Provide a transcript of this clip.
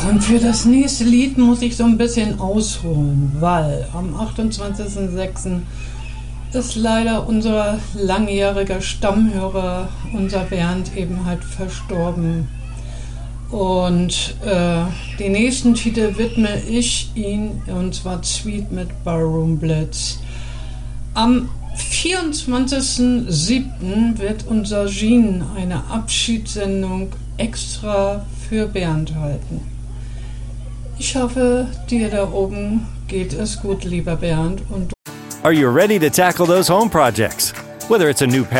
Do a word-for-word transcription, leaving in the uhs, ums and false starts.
Und für das nächste Lied muss ich so ein bisschen ausholen, weil am achtundzwanzigsten sechsten ist leider unser langjähriger Stammhörer, unser Bernd, eben halt verstorben. Und äh, den nächsten Titel widme ich ihn, und zwar Sweet mit Ballroom Blitz. Am vierundzwanzigsten siebten wird unser Jean eine Abschiedssendung extra für Bernd halten. Ich hoffe, dir da oben geht es gut, lieber Bernd. Und Are you ready to tackle those home projects? Whether it's a new